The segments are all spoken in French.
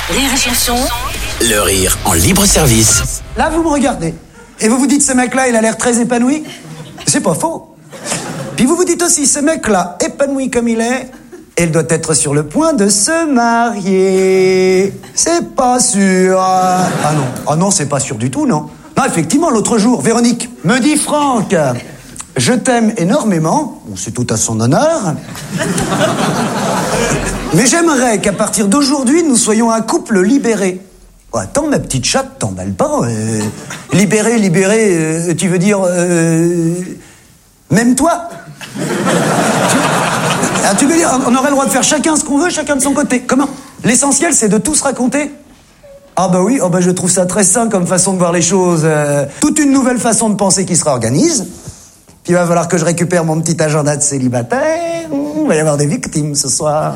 Rire et chanson. Le rire en libre service. Là, vous me regardez. Et vous vous dites, ce mec-là, il a l'air très épanoui. C'est pas faux. Puis vous vous dites aussi, ce mec-là, épanoui comme il est, il doit être sur le point de se marier. C'est pas sûr. Ah non, c'est pas sûr du tout, non. Non, effectivement, l'autre jour, Véronique me dit, Franck, je t'aime énormément. Bon, c'est tout à son honneur. Mais j'aimerais qu'à partir d'aujourd'hui, nous soyons un couple libéré. Oh, attends, ma petite chatte, t'emballe pas. Libéré, tu veux dire... même toi. Tu veux dire, on aurait le droit de faire chacun ce qu'on veut, chacun de son côté. Comment? L'essentiel, c'est de tout se raconter. Ah bah oui, je trouve ça très sain comme façon de voir les choses. Toute une nouvelle façon de penser qui se réorganise. Puis il va falloir que je récupère mon petit agenda de célibataire. Il va y avoir des victimes ce soir.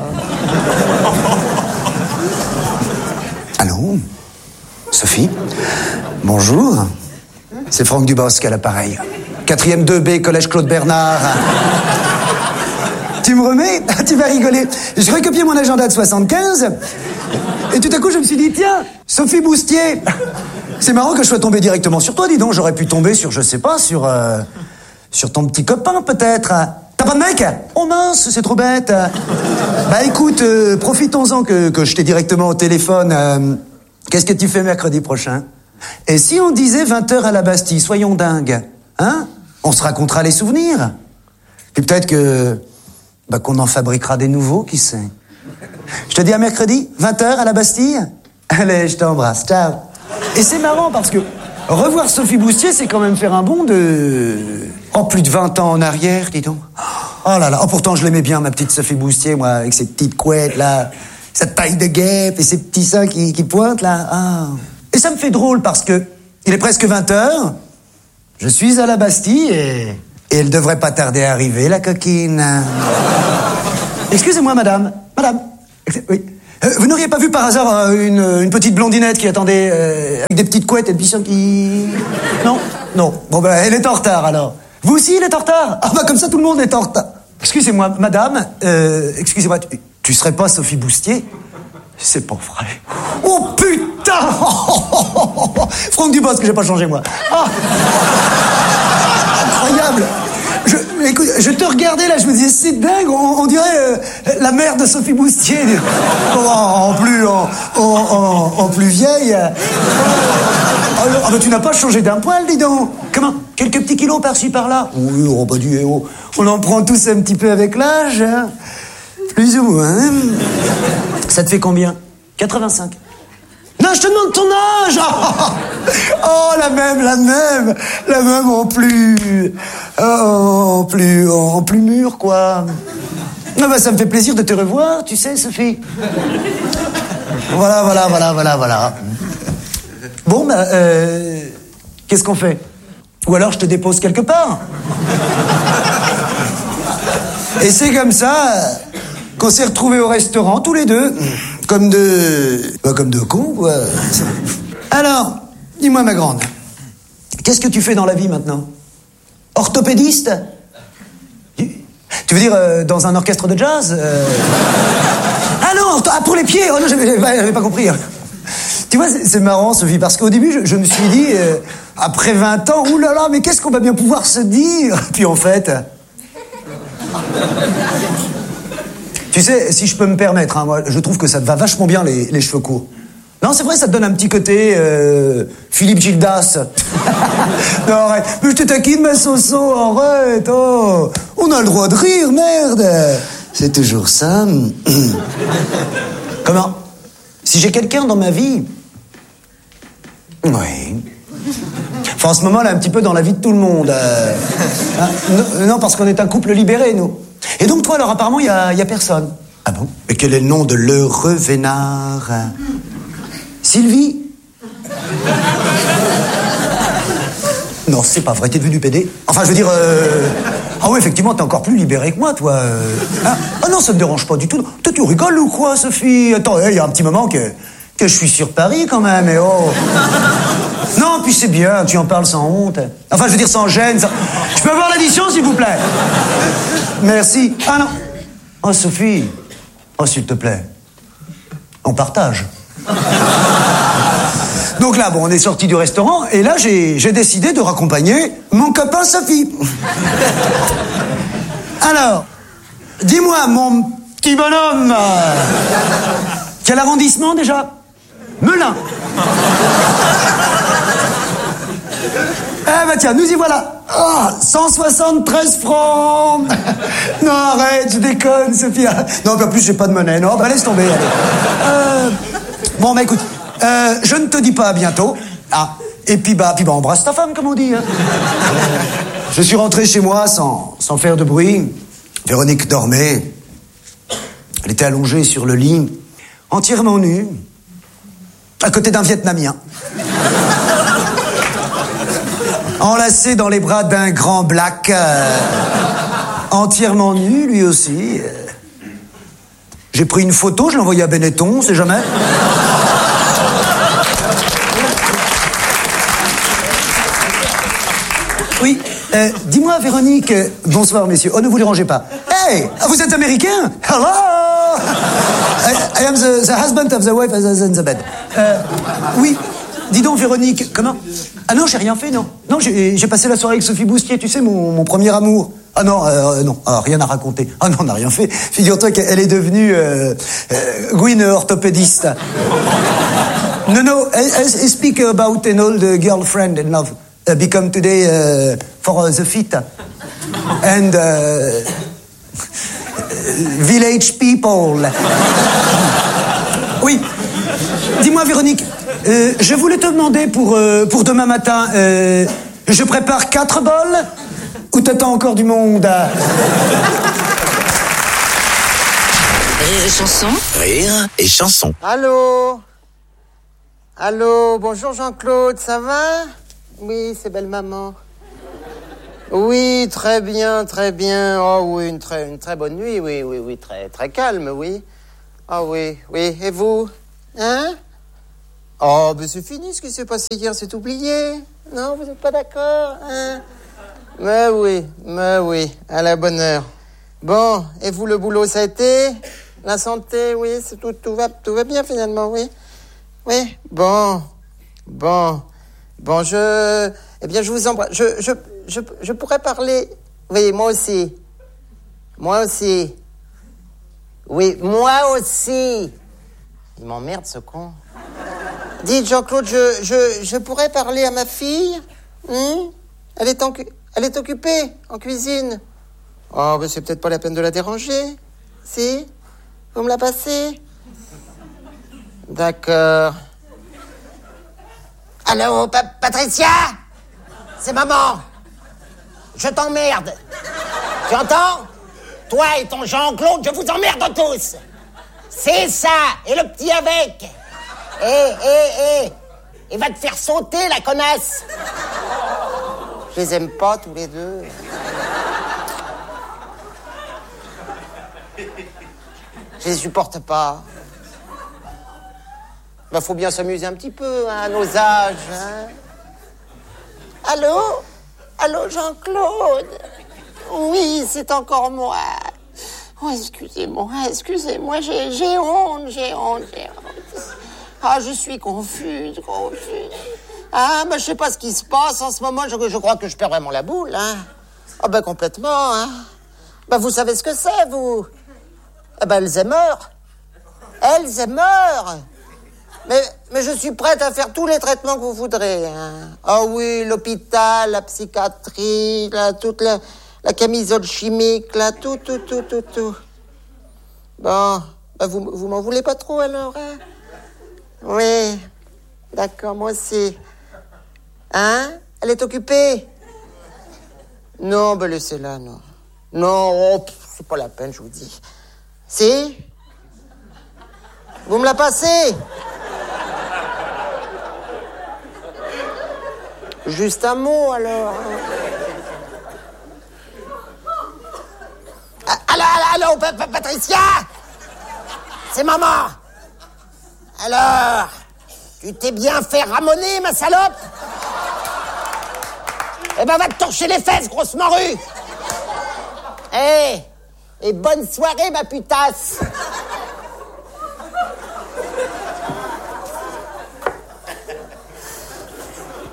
Allô? Sophie? Bonjour. C'est Franck Dubosc à l'appareil. 4e 2B, collège Claude Bernard. Tu me remets? Tu vas rigoler. Je recopiais mon agenda de 75. Et tout à coup, je me suis dit, tiens, Sophie Boustier. C'est marrant que je sois tombé directement sur toi, dis donc. J'aurais pu tomber sur, je sais pas, sur ton petit copain, peut-être. T'as pas de mec? Oh mince, c'est trop bête. Bah écoute, profitons-en que je t'ai directement au téléphone. Qu'est-ce que tu fais mercredi prochain? Et si on disait 20h à la Bastille, soyons dingues. Hein? On se racontera les souvenirs. Puis peut-être qu'on en fabriquera des nouveaux, qui sait. Je te dis à mercredi, 20h à la Bastille. Allez, je t'embrasse, ciao. Et c'est marrant parce que revoir Sophie Boustier, c'est quand même faire un bond de... plus de 20 ans en arrière, dis donc. Oh là là, pourtant je l'aimais bien, ma petite Sophie Boustier, moi, avec ses petites couettes, là, sa taille de guêpe et ses petits seins qui pointent, là. Ah. Et ça me fait drôle parce que il est presque 20h, je suis à la Bastille et elle devrait pas tarder à arriver, la coquine. Excusez-moi, madame. Madame. Oui. Vous n'auriez pas vu par hasard une petite blondinette qui attendait avec des petites couettes et des petits seins qui... Non. Bon, elle est en retard, alors. Vous aussi, elle est en retard? Comme ça, tout le monde est en retard. Excusez-moi, madame. Excusez-moi, tu serais pas Sophie Boustier? C'est pas vrai. Oh, putain! Franck Dubosc, que j'ai pas changé, moi. Incroyable! Écoute, je te regardais là, je me disais, c'est dingue, on dirait la mère de Sophie Boustier. En plus vieille. Tu n'as pas changé d'un poil, dis donc. Comment? Quelques petits kilos par-ci, par-là? Oui, on en prend tous un petit peu avec l'âge. Hein. Plus ou moins. Hein. Ça te fait combien? 85. Non, je te demande ton âge. La même en plus mûr, quoi. Ça me fait plaisir de te revoir, tu sais, Sophie. Voilà. Bon, qu'est-ce qu'on fait? Ou alors je te dépose quelque part. Et c'est comme ça qu'on s'est retrouvés au restaurant, tous les deux. Comme deux cons, quoi. Alors, dis-moi, ma grande, qu'est-ce que tu fais dans la vie maintenant? Orthopédiste? Tu veux dire dans un orchestre de jazz? Ah non, pour les pieds. Oh non, j'avais pas compris. Tu vois, c'est marrant, Sophie, parce qu'au début, je me suis dit, après 20 ans, oulala, mais qu'est-ce qu'on va bien pouvoir se dire? Puis en fait... Tu sais, si je peux me permettre, hein, moi, je trouve que ça te va vachement bien, les cheveux courts. Non, c'est vrai, ça te donne un petit côté Philippe Gildas. Non, arrête. Mais je te taquine, ma Soso, arrête. Oh. On a le droit de rire, merde. C'est toujours ça. Comment? Si j'ai quelqu'un dans ma vie... Oui. Enfin, en ce moment, là, un petit peu dans la vie de tout le monde. Non, parce qu'on est un couple libéré, nous. Et donc, toi, alors, apparemment, il y a personne. Ah bon? Mais quel est le nom de l'heureux vénard? Sylvie? Non, c'est pas vrai, t'es devenu pédé. Enfin, je veux dire... Ah oui, effectivement, t'es encore plus libéré que moi, toi. Ah non, ça me dérange pas du tout. Toi, tu rigoles ou quoi, Sophie? Attends, il y a un petit moment que je suis sur Paris, quand même, et oh... Non, puis c'est bien, tu en parles sans honte. Enfin, je veux dire, sans gêne, sans... Je peux avoir l'addition, s'il vous plaît? Merci. Ah non. Oh, Sophie. Oh, s'il te plaît. On partage. Donc là, bon, on est sorti du restaurant, et là, j'ai décidé de raccompagner mon copain Sophie. Alors, dis-moi, mon petit bonhomme, quel arrondissement déjà? Melun. Eh ben tiens, nous y voilà. Oh, 173 francs. Non, arrête, je déconne, Sophia. Non, en plus, j'ai pas de monnaie. Non, bah laisse tomber, allez. Bon, bah écoute, je ne te dis pas à bientôt. Ah, et puis bah, embrasse ta femme, comme on dit. Hein. Je suis rentré chez moi sans faire de bruit. Véronique dormait. Elle était allongée sur le lit, entièrement nue, à côté d'un Vietnamien. Enlacé dans les bras d'un grand black, entièrement nu, lui aussi. J'ai pris une photo, je l'ai envoyée à Benetton, on sait jamais. Oui, dis-moi, Véronique... bonsoir, messieurs. Oh, ne vous dérangez pas. Hey, vous êtes américain? Hello! I am the husband of the wife in the bed. Oui, dis donc, Véronique, comment? Ah non, j'ai rien fait, non. Non, j'ai passé la soirée avec Sophie Boustier, tu sais, mon premier amour. Ah non, non, rien à raconter. Ah non, on n'a rien fait. Figure-toi qu'elle est devenue Gwyn orthopédiste. No, I speak about an old girlfriend in love. Become today for the feet. And village people. Oui. Dis-moi, Véronique, je voulais te demander pour demain matin, je prépare 4 bols ou t'attends encore du monde? Rire et chanson. Rire et chanson. Allô? Allô, bonjour Jean-Claude, ça va? Oui, c'est belle maman. Oui, très bien, très bien. Oh oui, une très bonne nuit, oui, très calme, oui. Ah oui, et vous? Hein? Oh, ben c'est fini ce qui s'est passé hier, c'est oublié. Non, vous n'êtes pas d'accord, hein? Mais oui, à la bonne heure. Bon, et vous, le boulot, ça a été? La santé, oui, c'est tout va bien finalement, oui. Oui, bon, je vous embrasse. Je pourrais parler. Oui, moi aussi. Oui, moi aussi. Il m'emmerde, ce con. Dites, Jean-Claude, je pourrais parler à ma fille? Elle est occupée en cuisine. Oh, ben c'est peut-être pas la peine de la déranger. Si? Vous me la passez? D'accord. Allô, Patricia? C'est maman. Je t'emmerde. Tu entends? Toi et ton Jean-Claude, je vous emmerde tous. C'est ça. Et le petit avec. Et va te faire sauter, la connasse. Je les aime pas, tous les deux. Je les supporte pas. Ben, faut bien s'amuser un petit peu, hein, à nos âges. Hein. Allô, Jean-Claude? Oui, c'est encore moi. Oh, excusez-moi, j'ai honte. Ah, je suis confuse. Ah, ben, je sais pas ce qui se passe en ce moment. Je crois que je perds vraiment la boule, hein. Ah, ben, complètement, hein. Ben, vous savez ce que c'est, vous? Eh ben, Alzheimer. Mais je suis prête à faire tous les traitements que vous voudrez, hein. Ah oui, l'hôpital, la psychiatrie, toute la camisole chimique, tout. Bon, ben vous m'en voulez pas trop, alors, hein? Oui, d'accord, moi aussi. Hein? Elle est occupée? Non, ben laissez-la, non. Non, c'est pas la peine, je vous dis. Si? Vous me la passez? Juste un mot, alors. Allô, Patricia? C'est maman. Alors, tu t'es bien fait ramoner, ma salope? Eh ben, va te torcher les fesses, grosse morue. Et bonne soirée, ma putasse.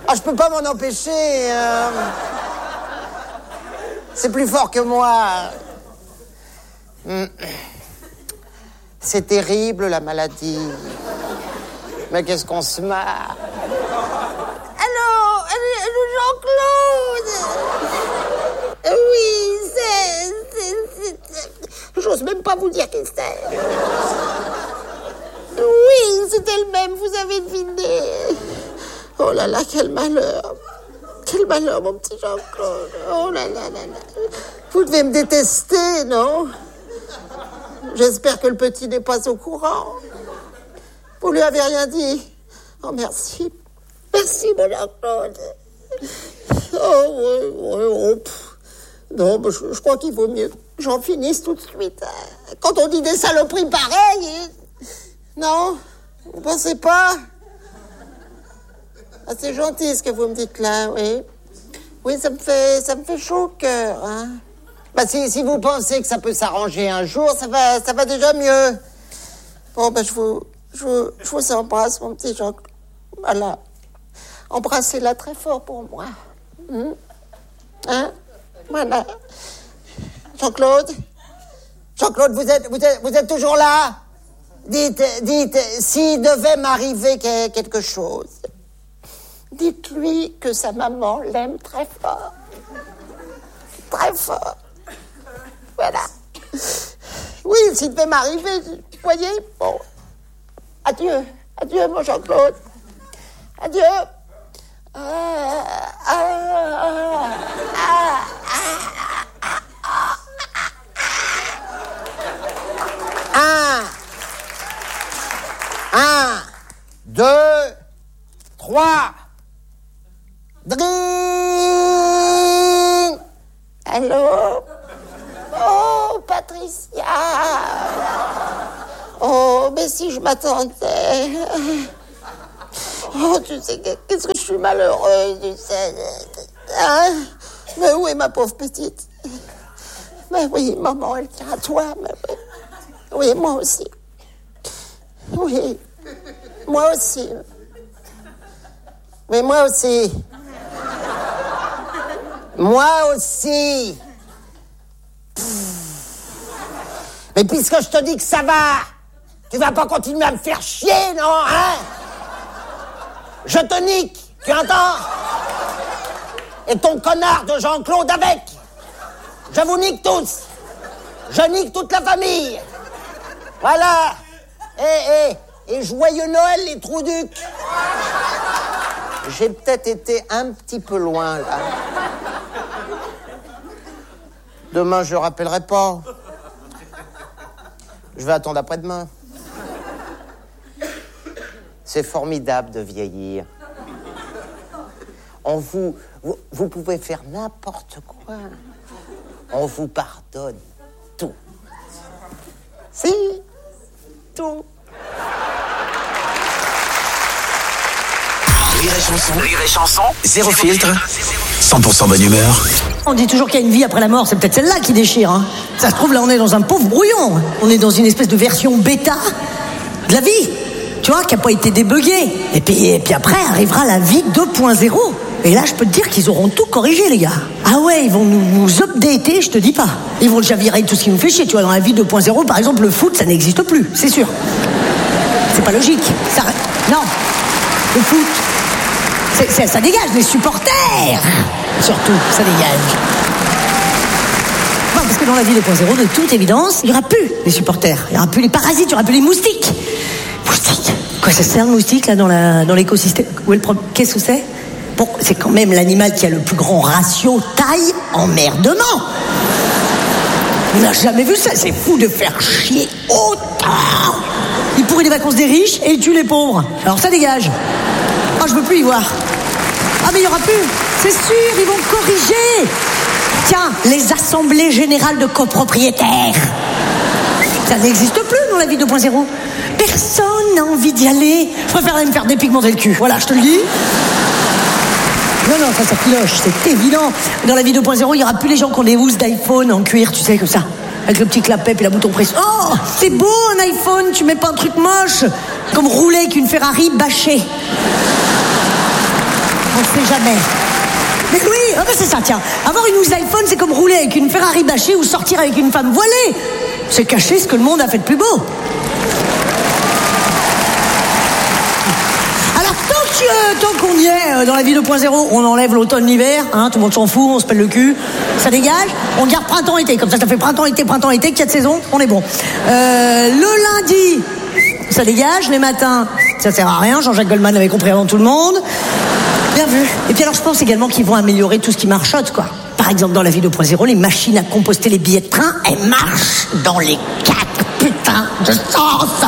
Ah, je peux pas m'en empêcher. C'est plus fort que moi. C'est terrible, la maladie. Mais qu'est-ce qu'on se marre. Allô, Jean-Claude. Oui, c'est... J'ose même pas vous dire qui c'est. Oui, c'est elle-même, vous avez deviné. Oh là là, quel malheur. Quel malheur, mon petit Jean-Claude. Oh là là là là. Vous devez me détester, non? J'espère que le petit n'est pas au courant. Vous lui avez rien dit? Oh, merci. Merci, mon Jean-Claude. Oh, oui. Non, je crois qu'il vaut mieux que j'en finisse tout de suite. Quand on dit des saloperies pareilles... Non? Vous pensez pas? Ah, c'est gentil ce que vous me dites là, oui. Oui, ça me fait chaud au cœur, hein. Bah, si vous pensez que ça peut s'arranger un jour, ça va déjà mieux. Bon, je vous embrasse, mon petit Jean-Claude. Voilà. Embrassez-la très fort pour moi. Hein? Voilà. Jean-Claude? Jean-Claude, vous êtes toujours là? Dites, s'il devait m'arriver quelque chose, dites-lui que sa maman l'aime très fort. Très fort. Voilà. Oui, s'il devait m'arriver, vous voyez, bon. Adieu, mon Jean-Claude. Adieu. Un, deux, trois. Dring. Allô? Oh, Patricia. Oh, mais si je m'attendais. Oh, tu sais, qu'est-ce que je suis malheureuse, tu sais. Hein? Mais où est ma pauvre petite? Mais oui, maman, elle tient à toi, mais oui. Oui, moi aussi. Oui, moi aussi. Oui, moi aussi. Moi aussi. Mais puisque je te dis que ça va, tu vas pas continuer à me faire chier, non, hein? Je te nique, tu entends? Et ton connard de Jean-Claude avec. Je vous nique tous. Je nique toute la famille. Voilà. Et joyeux Noël, les Trouducs. J'ai peut-être été un petit peu loin, là. Demain, je le rappellerai pas. Je vais attendre après-demain. C'est formidable de vieillir. Vous pouvez faire n'importe quoi. On vous pardonne tout. Si, tout. Rire et chanson, zéro filtre, 100% bonne humeur. On dit toujours qu'il y a une vie après la mort, c'est peut-être celle-là qui déchire, hein. Ça se trouve, là, on est dans un pauvre brouillon. On est dans une espèce de version bêta de la vie, tu vois, qui n'a pas été débuggée. Et puis après, arrivera la vie 2.0. Et là, je peux te dire qu'ils auront tout corrigé, les gars. Ah ouais, ils vont nous updater, je te dis pas. Ils vont déjà virer tout ce qui nous fait chier, tu vois. Dans la vie 2.0, par exemple, le foot, ça n'existe plus, c'est sûr. C'est pas logique. Non, le foot... Ça dégage, les supporters. Surtout, ça dégage. Non, parce que dans la vie 2.0, de toute évidence, il n'y aura plus les supporters. Il n'y aura plus les parasites, il n'y aura plus les moustiques. Moustiques. Quoi, ça sert le moustique, là, dans l'écosystème? Qu'est-ce que c'est? Bon, c'est quand même l'animal qui a le plus grand ratio taille-emmerdement. On n'a jamais vu ça, c'est fou de faire chier autant. Il pourrit les vacances des riches et il tue les pauvres. Alors ça dégage. Oh, je veux plus y voir. Ah, mais il n'y aura plus. C'est sûr, ils vont corriger. Tiens, les assemblées générales de copropriétaires. Ça n'existe plus dans la vie 2.0. Personne n'a envie d'y aller. Je préfère aller me faire dépigmenter le cul. Voilà, je te le dis. Non, ça cloche, c'est évident. Dans la vie 2.0, il n'y aura plus les gens qui ont des housses d'iPhone en cuir, tu sais, comme ça. Avec le petit clapet et la bouton presse. Oh, c'est beau un iPhone, tu mets pas un truc moche. Comme rouler avec une Ferrari bâchée. On sait jamais. Mais oui, ah ben c'est ça, tiens. Avoir une housse iPhone, c'est comme rouler avec une Ferrari bâchée ou sortir avec une femme voilée. C'est cacher ce que le monde a fait de plus beau. Alors, tant qu'on y est, dans la vie 2.0, on enlève l'automne-l'hiver, hein, tout le monde s'en fout, on se pèle le cul, ça dégage, on garde printemps-été, comme ça fait printemps-été, 4 saisons, on est bon. Le lundi, ça dégage, les matins, ça sert à rien, Jean-Jacques Goldman l'avait compris avant tout le monde. Bien vu. Et puis alors, je pense également qu'ils vont améliorer tout ce qui marchote, quoi. Par exemple, dans la vie 2.0, les machines à composter les billets de train, elles marchent dans les 4 putains de sens.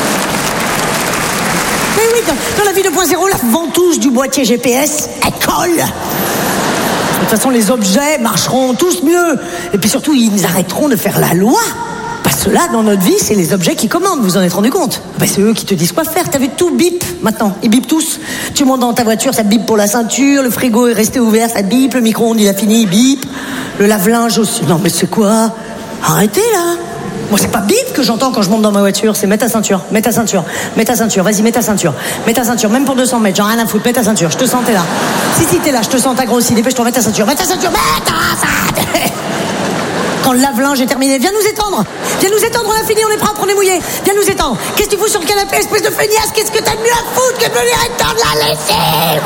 Mais oui, dans la vie 2.0, la ventouse du boîtier GPS, elle colle. De toute façon, les objets marcheront tous mieux. Et puis surtout, ils arrêteront de faire la loi. Parce que là, dans notre vie, c'est les objets qui commandent, vous en êtes rendu compte? Ben, c'est eux qui te disent quoi faire. T'as vu, tout bip maintenant, ils bipent tous. Tu montes dans ta voiture, ça bip pour la ceinture, le frigo est resté ouvert, ça bip, le micro-ondes il a fini, il bip, le lave-linge aussi. Non mais c'est quoi? Arrêtez là. Moi c'est pas bip que j'entends quand je monte dans ma voiture, c'est mets ta ceinture, mets ta ceinture, mets ta ceinture, vas-y mets ta ceinture, même pour 200 mètres, j'en ai rien à foutre, mets ta ceinture, je te sens, t'es là. Si t'es là, je te sens, t'as grossi, dépêche-toi, mets ta ceinture, mets ta ceinture, mets ta ceinture. Quand le lave-linge est terminé, viens nous étendre, on a fini, on est propre, on est mouillé, viens nous étendre. Qu'est-ce que tu fous sur le canapé, espèce de feignasse? Qu'est-ce que t'as de mieux à foutre que de venir étendre la lessive?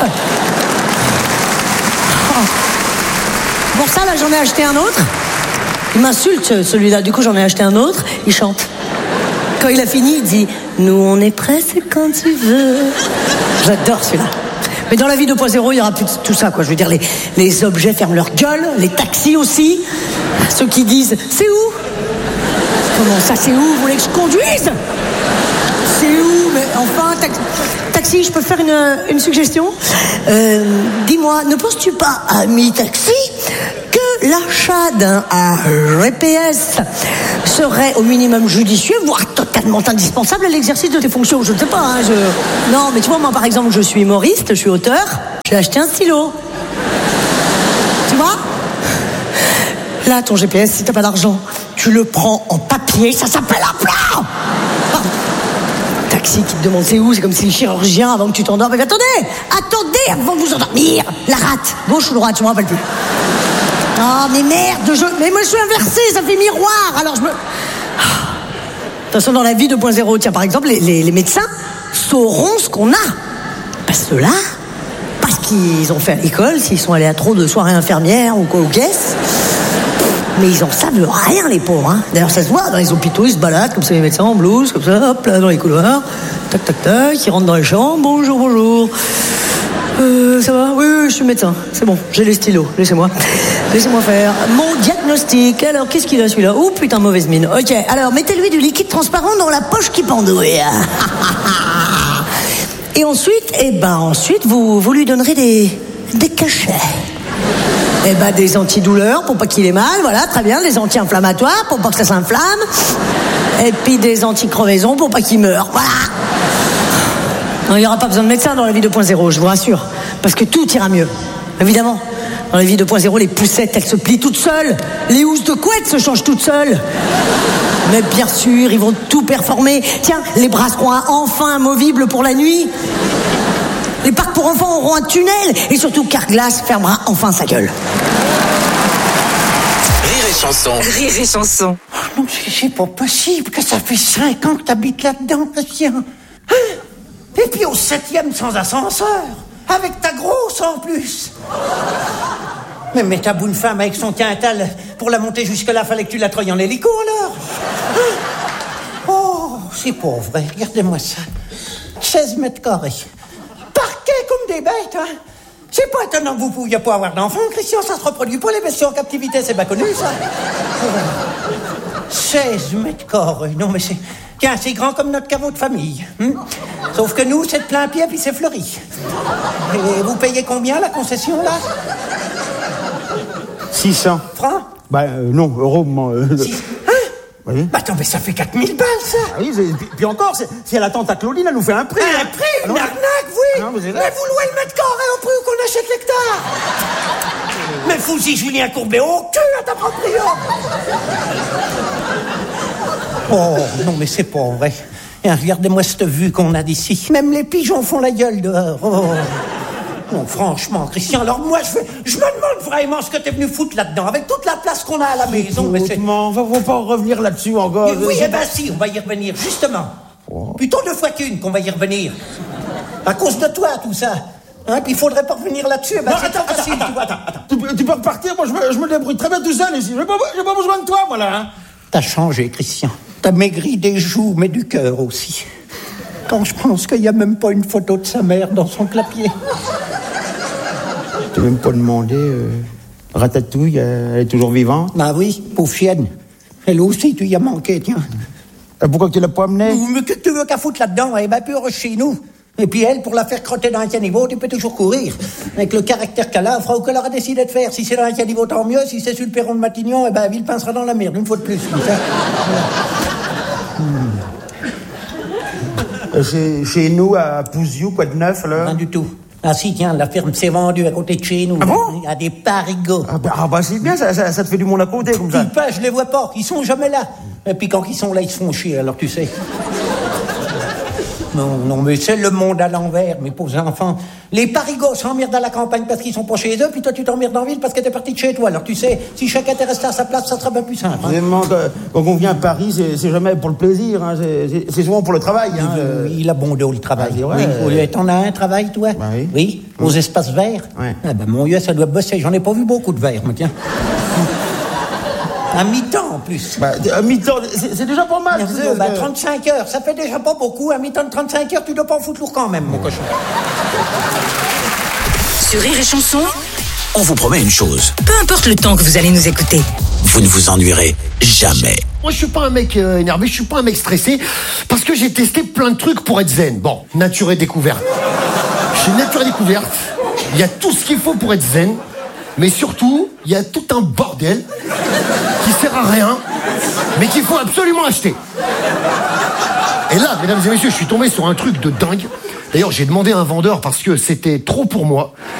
Bon, ça là, j'en ai acheté un autre. Il m'insulte celui-là, du coup j'en ai acheté un autre, il chante. Quand il a fini, il dit « Nous on est prêts, c'est quand tu veux ». J'adore celui-là. Mais dans la vie 2.0, il n'y aura plus de tout ça, quoi. Je veux dire, les objets ferment leur gueule, les taxis aussi. Ceux qui disent « C'est où ?» Comment ça, c'est où? Vous voulez que je conduise? C'est où? Mais enfin, taxi, je peux faire une suggestion? Dis-moi, ne penses-tu pas, ami taxi, que l'achat d'un GPS serait au minimum judicieux, voire totalement indispensable à l'exercice de tes fonctions? Je ne sais pas, hein, Non, mais tu vois, moi, par exemple, je suis humoriste, je suis auteur, j'ai acheté un stylo. Tu vois? Là, ton GPS, si t'as pas d'argent, tu le prends en papier, ça s'appelle un plan. Taxi qui te demande c'est où, c'est comme si le chirurgien, avant que tu t'endormes, mais attendez avant de vous endormir. La rate, gauche ou droite, je me rappelle plus. Oh, mais merde, mais moi je suis inversé, ça fait miroir, alors je me... De toute façon, dans la vie 2.0, tiens, par exemple, les médecins sauront ce qu'on a. Parce que là, parce qu'ils ont fait à l'école, s'ils sont allés à trop de soirées infirmières ou quoi, ou caisse. Mais ils en savent rien, les pauvres, hein. D'ailleurs, ça se voit, dans les hôpitaux, ils se baladent comme ça, les médecins en blouse, comme ça, hop, là, dans les couloirs. Tac, tac, tac, ils rentrent dans les chambres. Bonjour. Ça va? Oui, je suis médecin. C'est bon, j'ai les stylos. Laissez-moi faire mon diagnostic. Alors, qu'est-ce qu'il a, celui-là? Oh, putain, mauvaise mine. Ok, alors, mettez-lui du liquide transparent dans la poche qui pendouille. Et ensuite, vous lui donnerez des cachets. Des antidouleurs pour pas qu'il ait mal, voilà, très bien, des anti-inflammatoires pour pas que ça s'inflamme, et puis des anti-crevaisons pour pas qu'il meure, voilà. Non, il n'y aura pas besoin de médecin dans la vie 2.0, je vous rassure, parce que tout ira mieux, évidemment. Dans la vie 2.0, les poussettes, elles se plient toutes seules, les housses de couette se changent toutes seules. Mais bien sûr, ils vont tout performer. Tiens, les bras seront enfin amovibles pour la nuit. Les parcs pour enfants auront un tunnel. Et surtout, Carglass fermera enfin sa gueule. Rire et chanson. Non, c'est pas possible que ça fait 5 ans que t'habites là-dedans, Christian. Et puis au 7e sans ascenseur. Avec ta grosse en plus. Mais ta bonne femme avec son quintal, pour la monter jusque-là, fallait que tu la treuilles en hélico alors. Oh, c'est pas vrai, regardez-moi ça. 16 mètres carrés. Parquet comme des bêtes, hein. C'est pas étonnant que vous pouviez pas avoir d'enfants, Christian, ça se reproduit pas, les bestiaux en captivité, c'est pas connu, ça. 16 mètres carrés, non mais c'est... Tiens, c'est grand comme notre caveau de famille. Sauf que nous, c'est de plein pied, puis c'est fleuri. Et vous payez combien, la concession, là? 600. Francs? Non, euros. Hein? Oui. Attends, mais ça fait 4000 balles, ça. Ah oui, puis encore, si elle attend ta Claudine, elle nous fait un prix. Un prix? Une arnaque, oui. Non, mais vous louez le mètre carré au prix qu'on achète l'hectare. Mais fous-y Julien Courbet au cul à ta proprio. Oh, non, mais c'est pas vrai. Et regardez-moi cette vue qu'on a d'ici. Même les pigeons font la gueule dehors. Oh. Non, franchement, Christian, alors moi, je me demande vraiment ce que t'es venu foutre là-dedans, avec toute la place qu'on a à la maison. Mais on va pas revenir là-dessus encore. Oui, eh ben si, on va y revenir, justement. Plutôt 2 fois qu'une qu'on va y revenir. À cause de toi, tout ça. Hein, puis il faudrait pas revenir là-dessus. Eh ben, c'est trop facile, attends. Tu peux repartir, moi je me débrouille très bien tout seul ici. J'ai pas besoin de toi, moi là. Hein. T'as changé, Christian. T'as maigri des joues, mais du cœur aussi. Quand je pense qu'il y a même pas une photo de sa mère dans son clapier. T'as même pas demandé, Ratatouille, elle est toujours vivante? Bah oui, pauvre chienne. Elle aussi, tu y as manqué, tiens. Pourquoi tu l'as pas amenée? Mais que tu veux qu'à foutre là-dedans? Elle est bien plus heureuse chez nous. Et puis elle, pour la faire crotter dans un caniveau, tu peux toujours courir. Avec le caractère qu'elle a, elle fera ou qu'elle aura décidé de faire. Si c'est dans un caniveau, tant mieux. Si c'est sur le perron de Matignon, eh ben, la ville pincera dans la merde, une fois de plus. Comme ça. Chez nous, à Pouziou, quoi de neuf, là? Rien du tout. Ah si, tiens, la ferme s'est vendue à côté de chez nous. Ah bon? À des parigots. Ah bah c'est bien, ça te fait du monde à côté, comme ça. Pas, je les vois pas, ils sont jamais là. Et puis quand ils sont là, ils se font chier, alors tu sais. Non, mais c'est le monde à l'envers, mes pauvres enfants. Les parigots s'emmerdent à la campagne parce qu'ils sont pas chez eux, puis toi tu t'emmerdes en ville parce que t'es parti de chez toi. Alors tu sais, si chacun était resté à sa place, ça serait bien plus simple. Hein. Vraiment, quand on vient à Paris, c'est jamais pour le plaisir, hein. C'est souvent pour le travail. Hein. Il a bon dos, le travail. Ah, vrai, oui. T'en as un travail, toi? Bah, oui. Oui, aux espaces verts? Ouais. Ah ben mon Dieu, ça doit bosser. J'en ai pas vu beaucoup de verts, moi, tiens. À mi-temps, en plus. Bah, à mi-temps, c'est déjà pas mal. 35 heures, ça fait déjà pas beaucoup. À mi-temps de 35 heures, tu dois pas en foutre lourd quand même, mon cochon. Sur Rire et Chanson, on vous promet une chose. Peu importe le temps que vous allez nous écouter. Vous ne vous ennuierez jamais. Moi, je suis pas un mec énervé, je suis pas un mec stressé, parce que j'ai testé plein de trucs pour être zen. Bon, nature et découverte. Chez Nature et découverte, il y a tout ce qu'il faut pour être zen, mais surtout, il y a tout un bordel qui sert à rien, mais qu'il faut absolument acheter. Et là, mesdames et messieurs, je suis tombé sur un truc de dingue. D'ailleurs, j'ai demandé à un vendeur parce que c'était trop pour moi.